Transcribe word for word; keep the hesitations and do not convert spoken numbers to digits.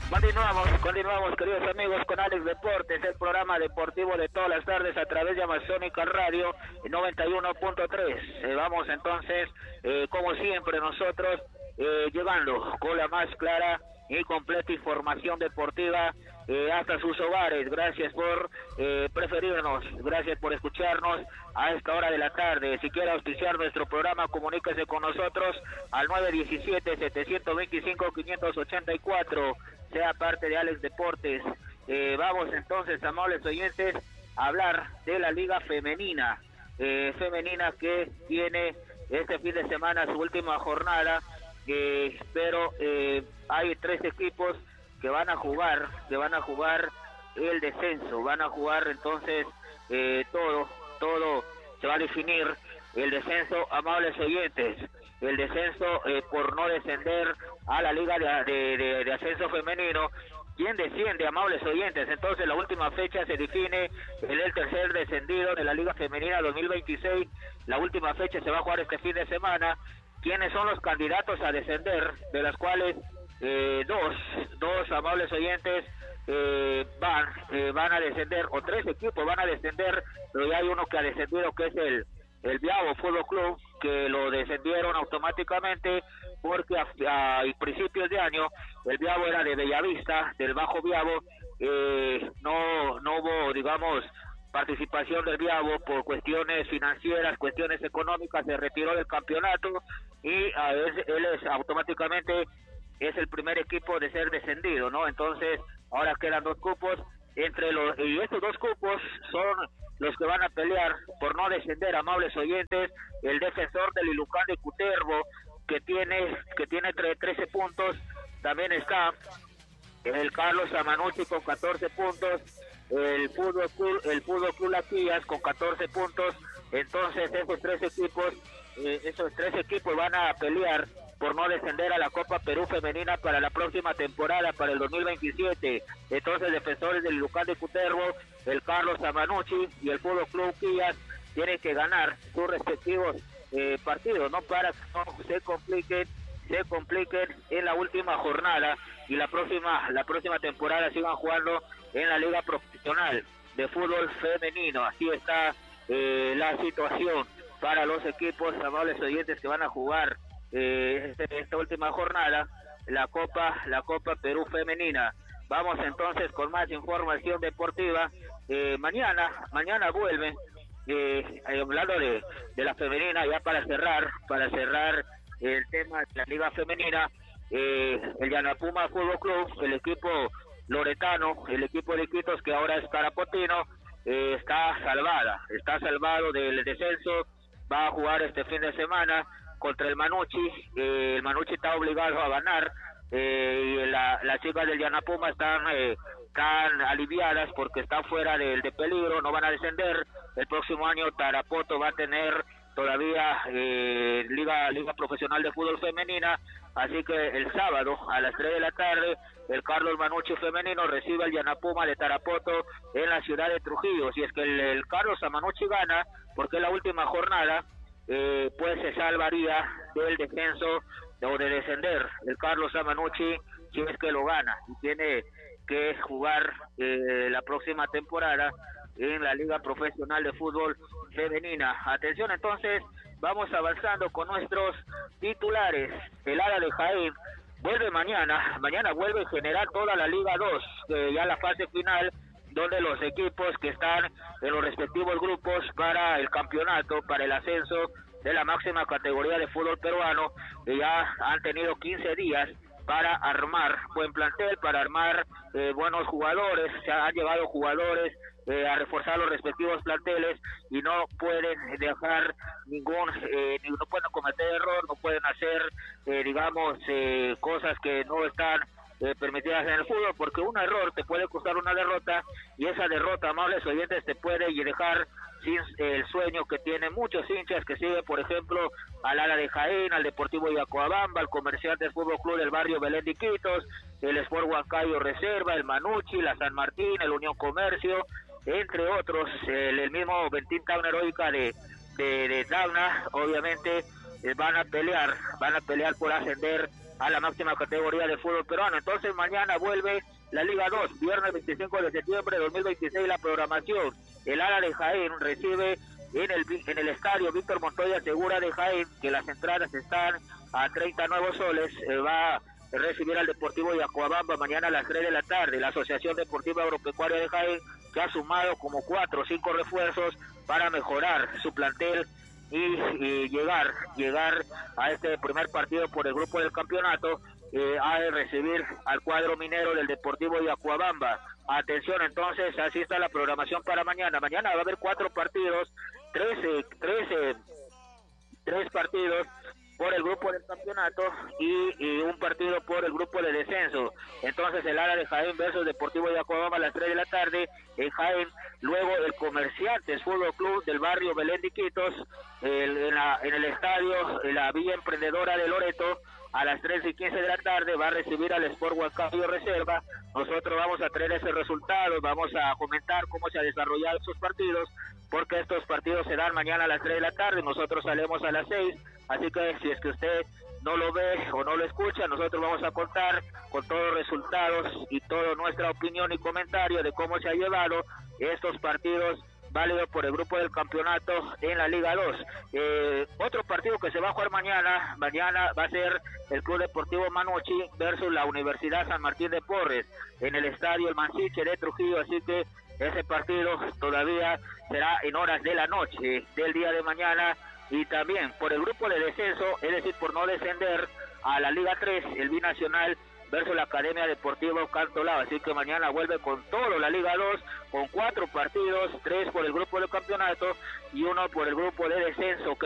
Continuamos, continuamos queridos amigos con Alex Deportes, el programa deportivo de todas las tardes a través de Amazónica Radio noventa y uno punto tres. Eh, vamos entonces, eh, como siempre nosotros, eh, llevando con la más clara y completa información deportiva eh, hasta sus hogares. Gracias por eh, preferirnos, gracias por escucharnos a esta hora de la tarde. Si quiere auspiciar nuestro programa, comuníquese con nosotros al nueve uno siete, siete dos cinco, cinco ocho cuatro. Sea parte de Alex Deportes. Eh, vamos entonces, amables oyentes, a hablar de la Liga Femenina, eh, femenina que tiene este fin de semana su última jornada, eh, pero eh, hay tres equipos que van a jugar, que van a jugar el descenso, van a jugar entonces eh, todo, todo se va a definir el descenso, amables oyentes. El descenso eh, por no descender a la liga de, de, de, de ascenso femenino. ¿Quién desciende, amables oyentes? Entonces la última fecha se define el, el tercer descendido de la liga femenina dos mil veintiséis. La última fecha se va a jugar este fin de semana. ¿Quiénes son los candidatos a descender? De las cuales eh, dos, dos amables oyentes eh, van, eh, van a descender, o tres equipos van a descender, pero ya hay uno que ha descendido, que es el el Biabo Fútbol Club, que lo descendieron automáticamente porque a, a, a principios de año el Biabo era de Bellavista, del Bajo Biabo, eh, no, no hubo, digamos, participación del Biabo por cuestiones financieras, cuestiones económicas, se retiró del campeonato y a él, él es automáticamente es el primer equipo de ser descendido, ¿no? Entonces ahora quedan dos cupos entre los, y estos dos cupos son los que van a pelear por no descender, amables oyentes. El defensor del Ilucán de Cutervo, que tiene que tiene trece puntos, también está el Carlos Amanucci con catorce puntos, el Fútbol Club, el Fútbol Club Las Quillas con catorce puntos. Entonces esos tres equipos, eh, esos tres equipos van a pelear por no descender a la Copa Perú Femenina para la próxima temporada, para el dos mil veintisiete. Entonces, defensores del Lucán de Cutervo, el Carlos Amanucci y el Fútbol Club Quillas tienen que ganar sus respectivos eh, partidos, ¿no? Para que no se compliquen, se compliquen en la última jornada y la próxima, la próxima temporada sigan jugando en la Liga Profesional de Fútbol Femenino. Así está eh, la situación para los equipos, amables oyentes, que van a jugar Eh, este, esta última jornada la Copa la Copa Perú Femenina. Vamos entonces con más información deportiva. eh, mañana mañana vuelve eh, hablando de, de la femenina, ya para cerrar para cerrar el tema de la liga femenina. eh, el Yanapuma Fútbol Club, el equipo loretano, el equipo de Iquitos, que ahora es Carapotino, eh, está salvada está salvado del descenso. Va a jugar este fin de semana contra el Manucci. eh, el Manucci está obligado a ganar, eh, y la, las chicas del Yanapuma están eh, tan aliviadas porque están fuera de, de peligro, no van a descender. El próximo año Tarapoto va a tener todavía eh, liga liga profesional de fútbol femenina, así que el sábado a las tres de la tarde el Carlos Manucci femenino recibe al Yanapuma de Tarapoto en la ciudad de Trujillo. Si es que el, el Carlos Manucci gana, porque es la última jornada, Eh, pues se salvaría del descenso o de descender el Carlos Amanucci, si es que lo gana, y tiene que jugar eh, la próxima temporada en la Liga Profesional de Fútbol Femenina. Atención entonces, vamos avanzando con nuestros titulares. El Ala de Jaén vuelve mañana, mañana vuelve a generar toda la Liga dos, eh, ya la fase final, donde los equipos que están en los respectivos grupos para el campeonato, para el ascenso de la máxima categoría de fútbol peruano, que ya han tenido quince días para armar buen plantel, para armar eh, buenos jugadores. Se han llevado jugadores eh, a reforzar los respectivos planteles y no pueden dejar ningún, eh, no pueden cometer error, no pueden hacer, eh, digamos, eh, cosas que no están Eh, permitidas en el fútbol, porque un error te puede costar una derrota, y esa derrota, amables oyentes, te puede dejar sin el sueño que tienen muchos hinchas que siguen, por ejemplo, al Ala de Jaén, al Deportivo Yacoabamba, al Comerciantes Fútbol Club del barrio Belén de Iquitos, el Sport Huancayo Reserva, el Manucci, la San Martín, el Unión Comercio, entre otros. El, el mismo Bentín Tacna Heroica de, de, de Tacna, obviamente, eh, van a pelear, van a pelear por ascender a la máxima categoría de fútbol peruano. Entonces mañana vuelve la Liga dos, viernes veinticinco de septiembre de dos mil veintiséis, la programación. El Ala de Jaén recibe en el, en el estadio Víctor Montoya Segura de Jaén, que las entradas están a treinta nuevos soles, eh, va a recibir al Deportivo Yacuabamba mañana a las tres de la tarde. La Asociación Deportiva Agropecuaria de Jaén, que ha sumado como cuatro o cinco refuerzos para mejorar su plantel y, y llegar llegar a este primer partido por el grupo del campeonato, eh, ha de recibir al cuadro minero del Deportivo Yacuabamba. Atención entonces, así está la programación para mañana. Mañana va a haber cuatro partidos, trece, trece, tres partidos por el grupo del campeonato y, y un partido por el grupo de descenso. Entonces el Ala de Jaén versus Deportivo Yacuabamba a las tres de la tarde en Jaén. Luego el Comerciantes Fútbol Club del barrio Belén de Iquitos, el, en, la, en el estadio en la Villa Emprendedora de Loreto, a las tres y quince de la tarde va a recibir al Sport Huancayo Reserva. Nosotros vamos a traer ese resultado, vamos a comentar cómo se han desarrollado esos partidos, porque estos partidos se dan mañana a las tres de la tarde, nosotros salimos a las seis, así que si es que usted no lo ve o no lo escucha, nosotros vamos a contar con todos los resultados y toda nuestra opinión y comentario de cómo se ha llevado estos partidos válidos por el grupo del campeonato en la Liga dos. Eh, otro partido que se va a jugar mañana, mañana va a ser el Club Deportivo Manucci versus la Universidad San Martín de Porres en el estadio El Mansiche de Trujillo, así que ese partido todavía será en horas de la noche del día de mañana. Y también por el grupo de descenso, es decir, por no descender a la Liga tres, el Binacional versus la Academia Deportiva Cantolao. Así que mañana vuelve con todo la Liga dos, con cuatro partidos, tres por el grupo del campeonato y uno por el grupo de descenso, que